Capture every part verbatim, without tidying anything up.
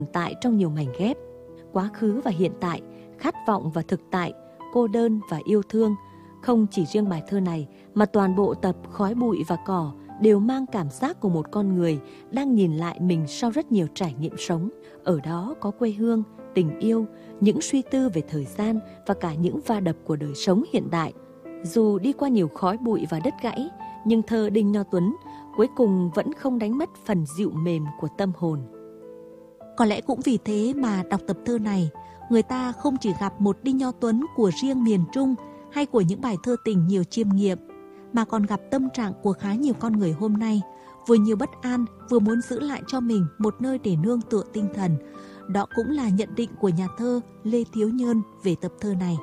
tại trong nhiều mảnh ghép, quá khứ và hiện tại, khát vọng và thực tại, cô đơn và yêu thương. Không chỉ riêng bài thơ này mà toàn bộ tập Khói bụi và cỏ đều mang cảm giác của một con người đang nhìn lại mình sau rất nhiều trải nghiệm sống. Ở đó có quê hương, tình yêu, những suy tư về thời gian và cả những va đập của đời sống hiện đại. Dù đi qua nhiều khói bụi và đất gãy, nhưng thơ Đinh Nho Tuấn cuối cùng vẫn không đánh mất phần dịu mềm của tâm hồn. Có lẽ cũng vì thế mà đọc tập thơ này, người ta không chỉ gặp một Đinh Nho Tuấn của riêng miền Trung hay của những bài thơ tình nhiều chiêm nghiệm, mà còn gặp tâm trạng của khá nhiều con người hôm nay, vừa nhiều bất an, vừa muốn giữ lại cho mình một nơi để nương tựa tinh thần. Đó cũng là nhận định của nhà thơ Lê Thiếu Nhơn về tập thơ này.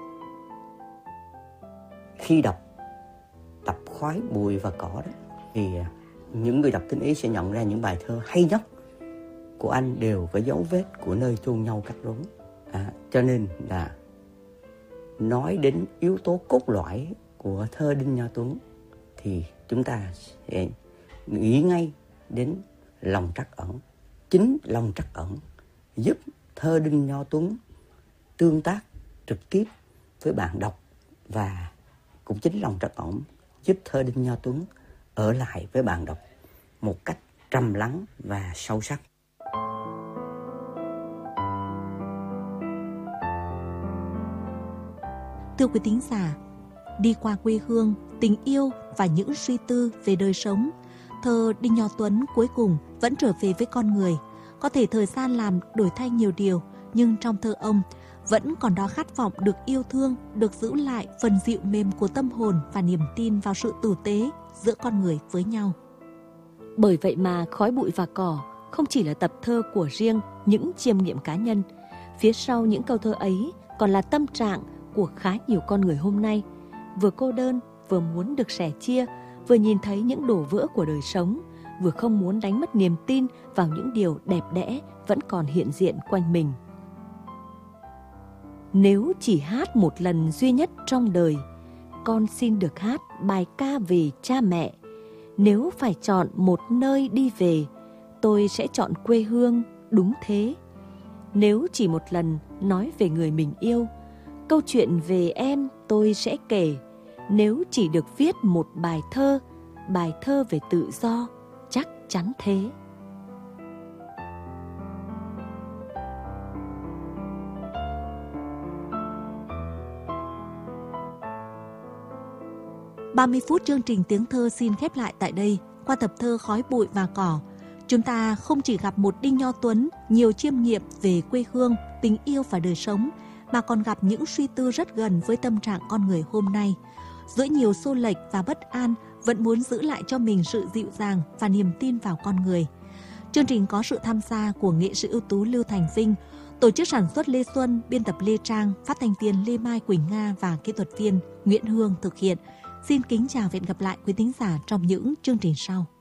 Khi đọc tập Khói bụi và cỏ đó, thì những người đọc tinh ý sẽ nhận ra những bài thơ hay nhất của anh đều có dấu vết của nơi chôn nhau cắt rốn. À, cho nên là nói đến yếu tố cốt lõi của thơ Đinh Nho Tuấn thì chúng ta sẽ nghĩ ngay đến lòng trắc ẩn. Chính lòng trắc ẩn giúp thơ Đinh Nho Tuấn tương tác trực tiếp với bạn đọc, và cũng chính lòng trắc ẩn giúp thơ Đinh Nho Tuấn ở lại với bạn đọc một cách trầm lắng và sâu sắc. Thưa quý thính giả, đi qua quê hương, tình yêu và những suy tư về đời sống, thơ Đinh Nho Tuấn cuối cùng vẫn trở về với con người. Có thể thời gian làm đổi thay nhiều điều, nhưng trong thơ ông vẫn còn đó khát vọng được yêu thương, được giữ lại phần dịu mềm của tâm hồn và niềm tin vào sự tử tế giữa con người với nhau. Bởi vậy mà Khói bụi và cỏ không chỉ là tập thơ của riêng những chiêm nghiệm cá nhân. Phía sau những câu thơ ấy còn là tâm trạng của khá nhiều con người hôm nay, vừa cô đơn, vừa muốn được sẻ chia, vừa nhìn thấy những đổ vỡ của đời sống, vừa không muốn đánh mất niềm tin vào những điều đẹp đẽ vẫn còn hiện diện quanh mình. Nếu chỉ hát một lần duy nhất trong đời, con xin được hát bài ca về cha mẹ. Nếu phải chọn một nơi đi về, tôi sẽ chọn quê hương, đúng thế. Nếu chỉ một lần nói về người mình yêu, câu chuyện về em tôi sẽ kể. Nếu chỉ được viết một bài thơ, bài thơ về tự do, chắc chắn thế. ba mươi phút chương trình Tiếng Thơ xin khép lại tại đây. Qua tập thơ Khói bụi và cỏ, chúng ta không chỉ gặp một Đinh Nho Tuấn nhiều chiêm nghiệm về quê hương, tình yêu và đời sống, mà còn gặp những suy tư rất gần với tâm trạng con người hôm nay. Giữa nhiều xô lệch và bất an, vẫn muốn giữ lại cho mình sự dịu dàng và niềm tin vào con người. Chương trình có sự tham gia của nghệ sĩ ưu tú Lưu Thành Vinh, tổ chức sản xuất Lê Xuân, biên tập Lê Trang, phát thanh viên Lê Mai Quỳnh Nga và kỹ thuật viên Nguyễn Hương thực hiện. Xin kính chào và hẹn gặp lại quý thính giả trong những chương trình sau.